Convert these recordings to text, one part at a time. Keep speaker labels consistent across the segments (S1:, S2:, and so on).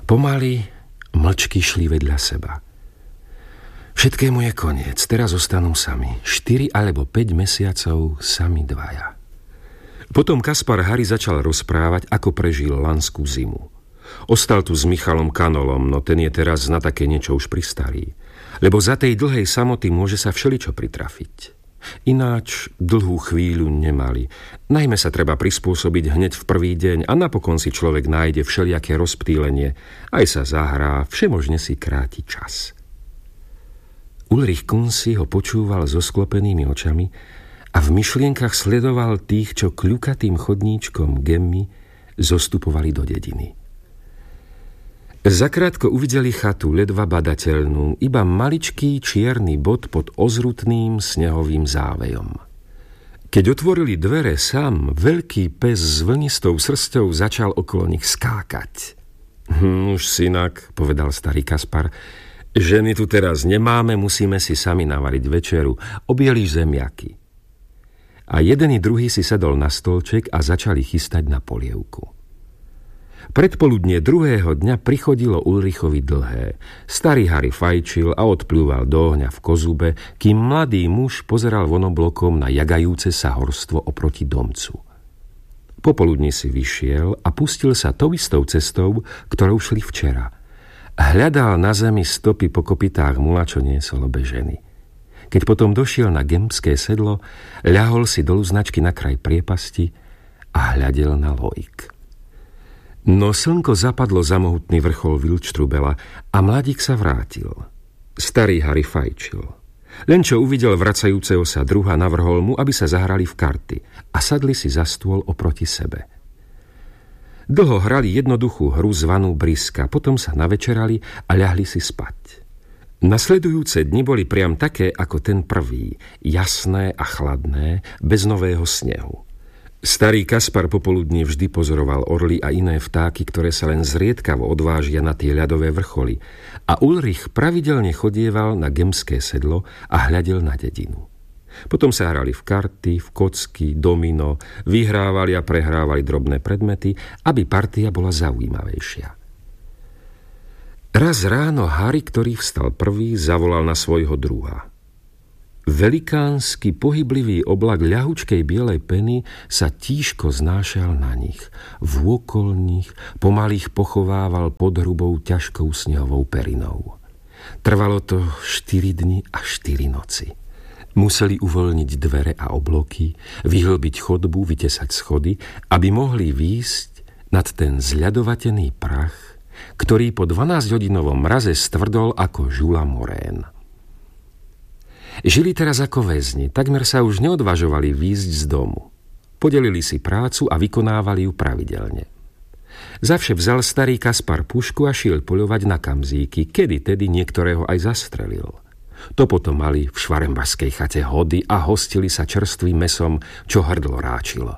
S1: Pomaly mlčky šli vedľa seba. Všetkému je koniec, teraz zostanú sami. 4 alebo 5 mesiacov sami dvaja. Potom Kaspar Hari začal rozprávať, ako prežil lanskú zimu. Ostal tu s Michalom Kanolom, no ten je teraz na také niečo už pristarý. Lebo za tej dlhej samoty môže sa všeličo pritrafiť. Ináč dlhú chvíľu nemali. Najmä sa treba prispôsobiť hneď v prvý deň a napokon si človek nájde všelijaké rozptýlenie. Aj sa zahrá, všemožne si kráti čas. Ulrich Kunsi ho počúval so sklopenými očami a v myšlienkach sledoval tých, čo kľukatým chodníčkom Gemmy zostupovali do dediny. Zakrátko uvideli chatu, ledva badateľnú, iba maličký čierny bod pod ozrutným snehovým závejom. Keď otvorili dvere, sám veľký pes s vlnistou srsťou začal okolo nich skákať. Už synak, povedal starý Kaspar, ženy tu teraz nemáme, musíme si sami navariť večeru, obieliš zemiaky. A jeden i druhý si sadol na stolček a začali chystať na polievku. Predpoludnie druhého dňa prichodilo Ulrichovi dlhé. Starý Hari fajčil a odplúval do ohňa v kozube, kým mladý muž pozeral vonoblokom na jagajúce sa horstvo oproti domcu. Popoludní si vyšiel a pustil sa tou istou cestou, ktorou šli včera. Hľadal na zemi stopy po kopytách mula, čo niesol obe ženy. Keď potom došiel na gemské sedlo, ľahol si dolu značky na kraj priepasti a hľadel na lojk. No slnko zapadlo za mohutný vrchol Wildstrubela a mladík sa vrátil. Starý Hari fajčil. Len čo uvidel vracajúceho sa druha, navrhol mu, aby sa zahrali v karty a sadli si za stôl oproti sebe. Dlho hrali jednoduchú hru zvanú Briska, potom sa navečerali a ľahli si spať. Nasledujúce dni boli priam také ako ten prvý, jasné a chladné, bez nového snehu. Starý Kaspar popoludní vždy pozoroval orly a iné vtáky, ktoré sa len zriedkavo odvážia na tie ľadové vrcholy, a Ulrich pravidelne chodieval na gemské sedlo a hľadel na dedinu. Potom sa hrali v karty, v kocky, domino, vyhrávali a prehrávali drobné predmety, aby partia bola zaujímavejšia. Raz ráno Hari, ktorý vstal prvý, zavolal na svojho druha. Velikánsky pohyblivý oblak ľahučkej bielej peny sa tížko znášal na nich. Vôkol nich pomaly ich pochovával pod hrubou ťažkou snehovou perinou. Trvalo to 4 dni a 4 noci. Museli uvoľniť dvere a obloky, vyhlbiť chodbu, vytesať schody, aby mohli výjsť nad ten zľadovatený prach, ktorý po 12-hodinovom mraze stvrdol ako žula morén. Žili teraz ako väzni, takmer sa už neodvažovali výjsť z domu. Podelili si prácu a vykonávali ju pravidelne. Zavše vzal starý Kaspar pušku a šiel poľovať na kamzíky, kedy tedy niektorého aj zastrelil. To potom mali v švarembašskej chate hody a hostili sa čerstvým mesom, čo hrdlo ráčilo.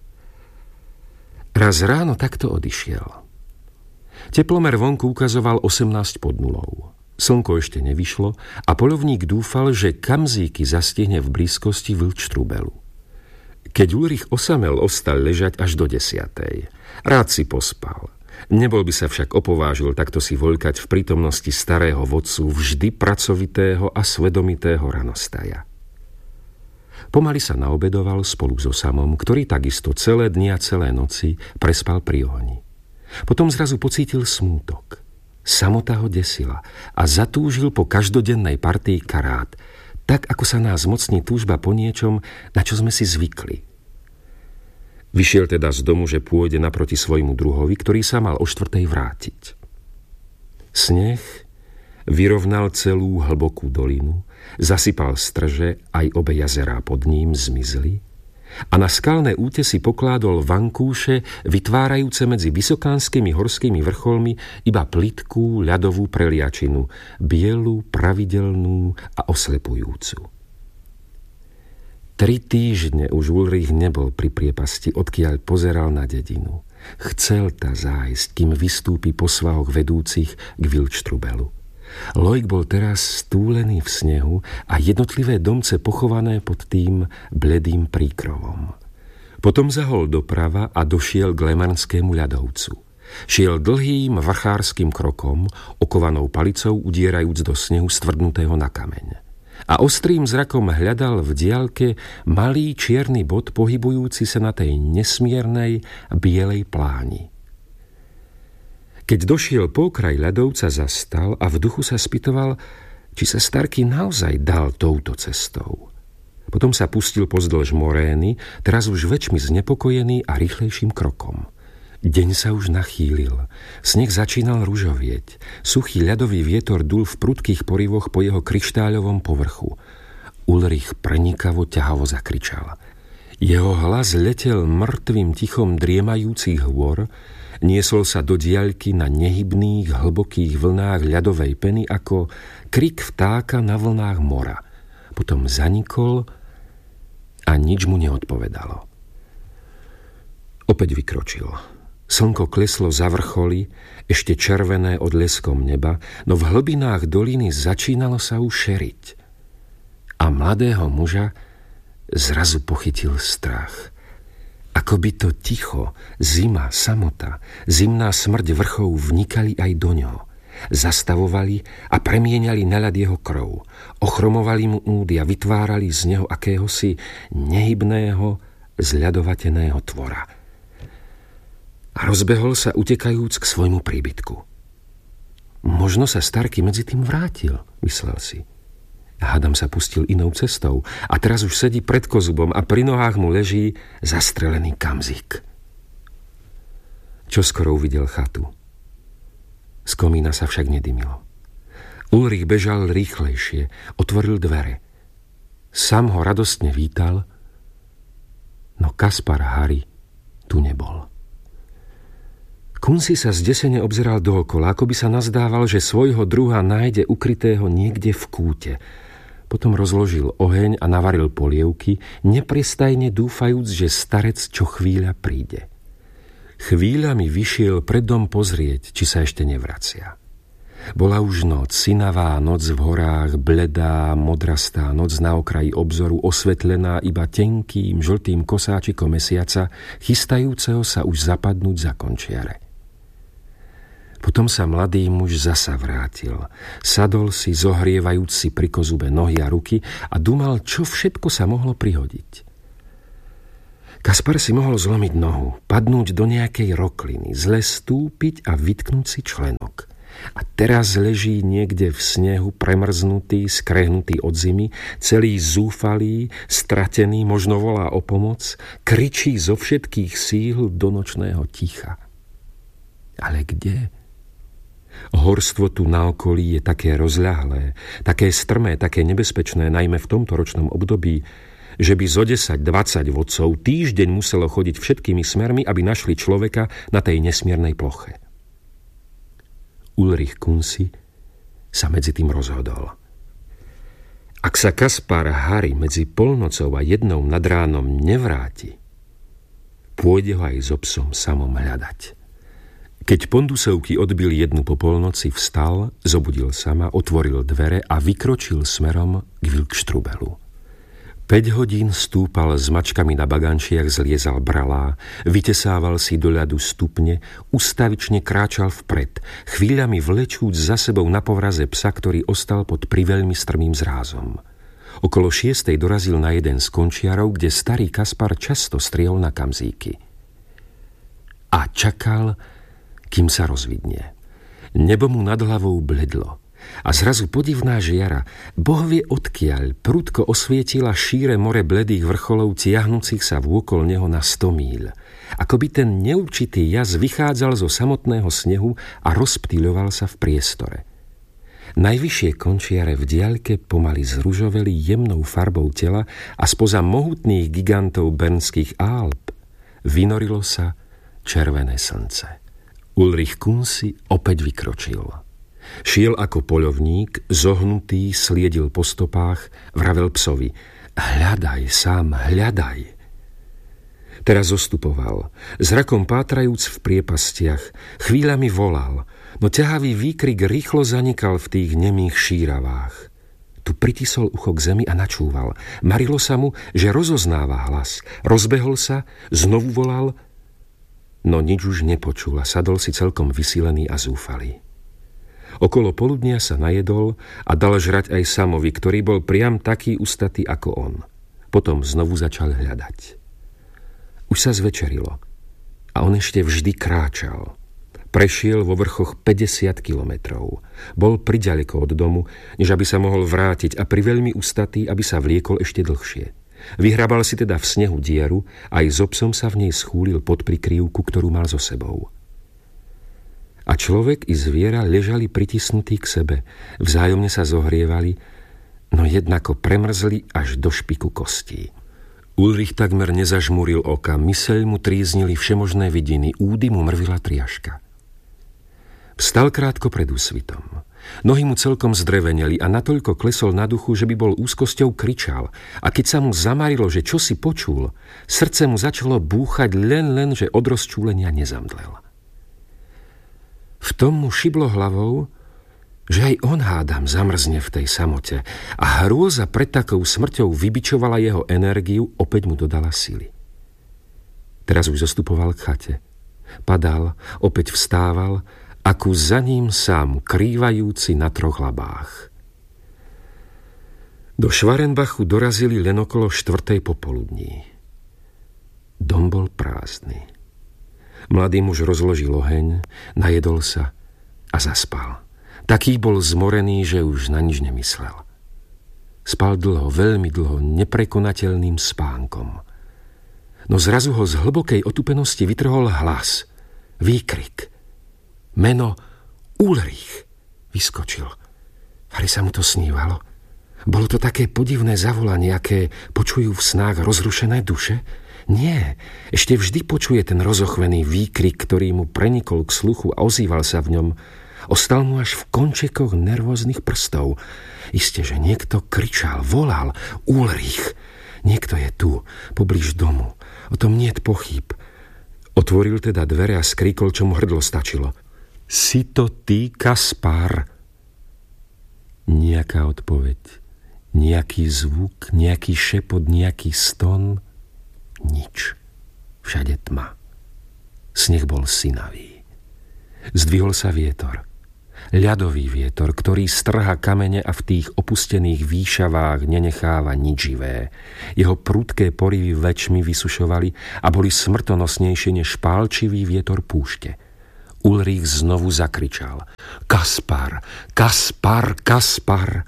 S1: Raz ráno takto odišiel. Teplomer vonku ukazoval 18 pod nulou. Slnko ešte nevyšlo a poľovník dúfal, že kamzíky zastihne v blízkosti Wildstrubelu. Keď Ulrich osamel, ostal ležať až do 10. Rád si pospal. Nebol by sa však opovážil takto si voľkať v prítomnosti starého vodcu, vždy pracovitého a svedomitého ranostaja. Pomaly sa naobedoval spolu so Samom, ktorý takisto celé dni a celé noci prespal pri ohni. Potom zrazu pocítil smútok. Samota ho desila a zatúžil po každodennej partii karát, tak ako sa nás mocní túžba po niečom, na čo sme si zvykli. Vyšiel teda z domu, že pôjde naproti svojmu druhovi, ktorý sa mal o 4:00 vrátiť. Sneh vyrovnal celú hlbokú dolinu, zasypal strže, aj obe jazerá pod ním zmizli a na skalné útesy pokládol vankúše, vytvárajúce medzi vysokánskymi horskými vrcholmi iba plytkú ľadovú preliačinu, bielu, pravidelnú a oslepujúcu. 3 týždne už Ulrich nebol pri priepasti, odkiaľ pozeral na dedinu. Chcel ta zájsť, kým vystúpi po svahoch vedúcich k Wildstrubelu. Lojk bol teraz stúlený v snehu a jednotlivé domce pochované pod tým bledým príkrovom. Potom zahol doprava a došiel k Lemanskému ľadovcu. Šiel dlhým vrchárskym krokom, okovanou palicou udierajúc do snehu stvrdnutého na kameň. A ostrým zrakom hľadal v diaľke malý čierny bod pohybujúci sa na tej nesmiernej bielej pláni. Keď došiel po okraj ľadovca, zastal a v duchu sa spýtoval, či sa Starký naozaj dal touto cestou. Potom sa pustil pozdĺž morény, teraz už väčšmi znepokojený a rýchlejším krokom. Deň sa už nachýlil, sneh začínal ružovieť, suchý ľadový vietor dul v prudkých porivoch po jeho kryštáľovom povrchu. Ulrich prenikavo ťahavo zakričal. Jeho hlas letel mŕtvým tichom driemajúcich hôr, niesol sa do diaľky na nehybných, hlbokých vlnách ľadovej peny ako krik vtáka na vlnách mora. Potom zanikol a nič mu neodpovedalo. Opäť vykročil. Slnko kleslo za vrcholy, ešte červené odleskom neba, no v hlbinách doliny začínalo sa už šeriť. A mladého muža zrazu pochytil strach. Ako by to ticho, zima, samota, zimná smrť vrchov vnikali aj do ňoho. Zastavovali a premieniali na ľad jeho krv. Ochromovali mu údy a vytvárali z neho akéhosi nehybného, zľadovateného tvora. A rozbehol sa utekajúc k svojmu príbytku. Možno sa Starký medzi tým vrátil, myslel si. Hádam sa pustil inou cestou a teraz už sedí pred kozubom a pri nohách mu leží zastrelený Kamzik. Čoskoro uvidel chatu. Z komína sa však nedymilo. Ulrich bežal rýchlejšie, otvoril dvere. Sam ho radostne vítal, no Kaspar Hari tu nebol. Kunsi sa zdesene obzeral dookola, ako by sa nazdával, že svojho druha nájde ukrytého niekde v kúte. Potom rozložil oheň a navaril polievky, neprestajne dúfajúc, že starec čo chvíľa príde. Chvíľami vyšiel pred dom pozrieť, či sa ešte nevracia. Bola už noc, sinavá noc v horách, bledá, modrastá noc na okraji obzoru, osvetlená iba tenkým, žltým kosáčikom mesiaca, chystajúceho sa už zapadnúť za končiare. Potom sa mladý muž zasa vrátil. Sadol si, zohrievajúc si pri kozube nohy a ruky a dúmal, čo všetko sa mohlo prihodiť. Kaspar si mohol zlomiť nohu, padnúť do nejakej rokliny, zle stúpiť a vytknúť si členok. A teraz leží niekde v snehu premrznutý, skrehnutý od zimy, celý zúfalý, stratený, možno volá o pomoc, kričí zo všetkých síl do nočného ticha. Ale kde? Horstvo tu na okolí je také rozľahlé, také strmé, také nebezpečné, najmä v tomto ročnom období, že by zo 10-20 vodcov týždeň muselo chodiť všetkými smermi, aby našli človeka na tej nesmiernej ploche. Ulrich Kunsi sa medzi tým rozhodol. Ak sa Kaspar Hari medzi polnocou a 1 nad ránom nevráti, pôjde ho aj so psom samom hľadať. Keď Pondusovky odbili 1 po polnoci, vstal, zobudil sa ma, otvoril dvere a vykročil smerom k Vilkštrubelu. 5 hodín stúpal s mačkami na bagančiach, zliezal bralá, vytesával si do ľadu stupne, ustavične kráčal vpred, chvíľami vlečúc za sebou na povraze psa, ktorý ostal pod priveľmi strmým zrázom. Okolo 6 dorazil na jeden z končiarov, kde starý Kaspar často striehol na kamzíky. A čakal, kým sa rozvidnie. Nebo mu nad hlavou bledlo. A zrazu podivná žiara, Boh vie odkiaľ, prudko osvietila šíre more bledých vrcholov tiahnúcich sa vôkol neho na 100 míľ. Ako by ten neurčitý jas vychádzal zo samotného snehu a rozptýľoval sa v priestore. Najvyššie končiare v diaľke pomaly zružoveli jemnou farbou tela a spoza mohutných gigantov Bernských Alp vynorilo sa červené slnce. Ulrich Kunsi opäť vykročil. Šiel ako poľovník, zohnutý, sliedil po stopách, vravel psovi: hľadaj, sám, hľadaj. Teraz zostupoval, zrakom pátrajúc v priepastiach, chvíľami volal, no ťahavý výkrik rýchlo zanikal v tých nemých šíravách. Tu pritisol ucho k zemi a načúval. Marilo sa mu, že rozoznáva hlas. Rozbehol sa, znovu volal, No nič už nepočul a sadol si celkom vysílený a zúfalý. Okolo poludnia sa najedol a dal žrať aj Samovi, ktorý bol priam taký ustatý ako on. Potom znovu začal hľadať. Už sa zvečerilo a on ešte vždy kráčal. Prešiel vo vrchoch 50 kilometrov. Bol priďaleko od domu, než aby sa mohol vrátiť a priveľmi ustatý, aby sa vliekol ešte dlhšie. Vyhrabal si teda v snehu dieru, aj so psom sa v nej schúlil pod prikrývku, ktorú mal so sebou. A človek i zviera ležali pritisnutí k sebe, vzájomne sa zohrievali, no jednako premrzli až do špiku kostí. Ulrich takmer nezažmúril oka, myseľ mu tríznili všemožné vidiny, údy mu mrvila triaška. Vstal krátko pred úsvitom. Nohy mu celkom zdreveneli a natoľko klesol na duchu, že by bol úzkosťou kričal. A keď sa mu zamarilo, že čo si počul, srdce mu začalo búchať len, že od rozčúlenia nezamdlel. V tom mu šiblo hlavou, že aj on, hádam, zamrzne v tej samote a hrôza pred takou smrťou vybičovala jeho energiu, opäť mu dodala sily. Teraz už zostupoval k chate. Padal, opäť vstával, ako za ním sám, krývajúci na 3 labách. Do Schwarenbachu dorazili len okolo 4. popoludní. Dom bol prázdny. Mladý muž rozložil oheň, najedol sa a zaspal. Taký bol zmorený, že už na nič nemyslel. Spal dlho, veľmi dlho, neprekonateľným spánkom. No zrazu ho z hlbokej otupenosti vytrhol hlas. Výkrik. Meno Ulrich. Vyskočil. Ale sa mu to snívalo. Bolo to také podivné zavolanie, aké počujú v snách rozrušené duše? Nie, ešte vždy počuje ten rozochvený výkrik, ktorý mu prenikol k sluchu a ozýval sa v ňom. Ostal mu až v končekoch nervóznych prstov. Isté, že niekto kričal, volal Ulrich. Niekto je tu, poblíž domu. O tom niet pochýb. Otvoril teda dvere a skríkol, čo mu hrdlo stačilo. Si to ty, Kaspar? Nejaká odpoveď, nejaký zvuk, nejaký šepot, nejaký ston. Nič. Všade tma. Sneh bol sinavý. Zdvihol sa vietor. Ľadový vietor, ktorý strhá kamene a v tých opustených výšavách nenecháva nič živé. Jeho prudké porivy vlečmi vysušovali a boli smrtonosnejšie než pálčivý vietor púšte. Ulrich znovu zakričal. Kaspar, Kaspar, Kaspar!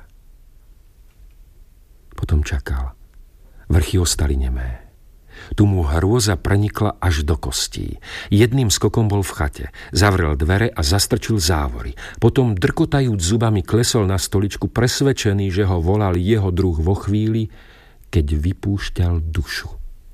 S1: Potom čakal. Vrchy ostali nemé. Tu mu hrôza prenikla až do kostí. Jedným skokom bol v chate, zavrel dvere a zastrčil závory. Potom drkotajúc zubami klesol na stoličku, presvedčený, že ho volal jeho druh vo chvíli, keď vypúšťal dušu.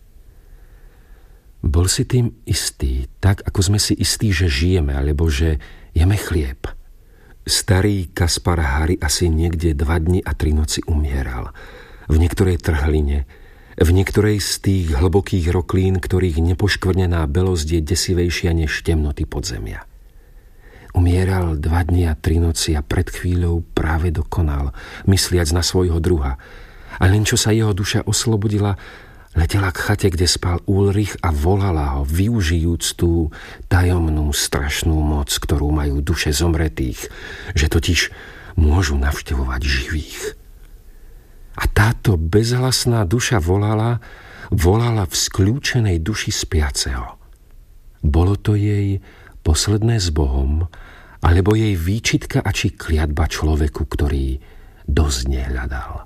S1: Bol si tým istý, tak ako sme si istí, že žijeme, alebo že jeme chlieb. Starý Kaspar Hari asi niekde 2 dni a 3 noci umieral. V niektorej trhline, v niektorej z tých hlbokých roklín, ktorých nepoškvrnená belosť je desivejšia než temnoty podzemia. Umieral 2 dni a 3 noci a pred chvíľou práve dokonal, mysliac na svojho druha. A len čo sa jeho duša oslobodila, letela k chate, kde spal Ulrich a volala ho, využijúc tú tajomnú strašnú moc, ktorú majú duše zomretých, že totiž môžu navštevovať živých. A táto bezhlasná duša volala v skľúčenej duši spiaceho. Bolo to jej posledné s Bohom, alebo jej výčitka a či kliatba človeku, ktorý dosť nehľadal.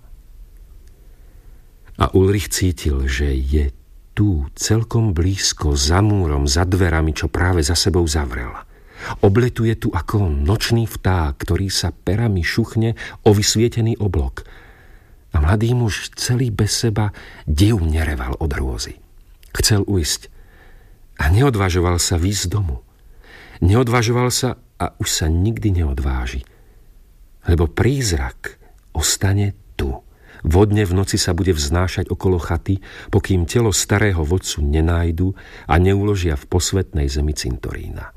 S1: A Ulrich cítil, že je tu celkom blízko, za múrom, za dverami, čo práve za sebou zavrel. Obletuje tu ako nočný vták, ktorý sa perami šuchne o vysvietený oblok. A mladý muž celý bez seba dev nereval od hrôzy. Chcel ujsť a neodvážoval sa výjsť z domu. Neodvážoval sa a už sa nikdy neodváži. Lebo prízrak ostane tu. Vodne v noci sa bude vznášať okolo chaty, pokým telo starého vodcu nenájdu a neuložia v posvätnej zemi cintorína.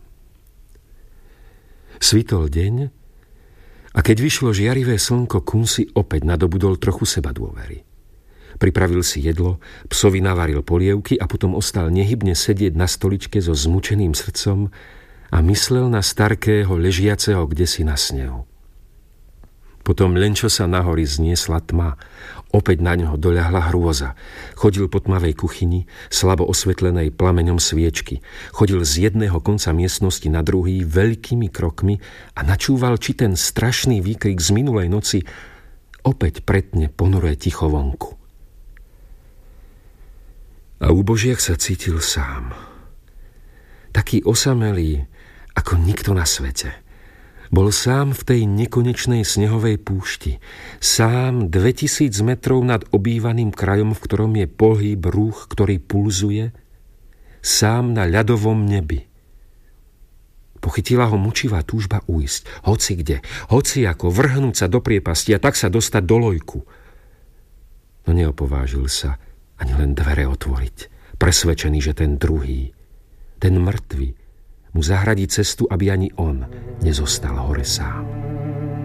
S1: Svitol deň a keď vyšlo žiarivé slnko, Kunsi opäť nadobudol trochu sebadôvery. Pripravil si jedlo, psovi navaril polievky a potom ostal nehybne sedieť na stoličke so zmučeným srdcom a myslel na starkého ležiaceho kdesi na snehu. Potom len čo sa nahori zniesla tma, opäť na ňoho doľahla hrôza. Chodil po tmavej kuchyni, slabo osvetlenej plameňom sviečky. Chodil z jedného konca miestnosti na druhý veľkými krokmi a načúval, či ten strašný výkrik z minulej noci opäť pretne ponuré ticho vonku. A u Božiach sa cítil sám. Taký osamelý, ako nikto na svete. Bol sám v tej nekonečnej snehovej púšti. Sám 2000 metrov nad obývaným krajom, v ktorom je pohyb, rúch, ktorý pulzuje. Sám na ľadovom nebi. Pochytila ho mučivá túžba ujsť. Hoci kde, hoci ako, vrhnúť sa do priepasti a tak sa dostať do lojku. No neopovážil sa ani len dvere otvoriť, presvedčený, že ten druhý, ten mŕtvy, mu zahradí cestu, aby ani on nezostal hore sám.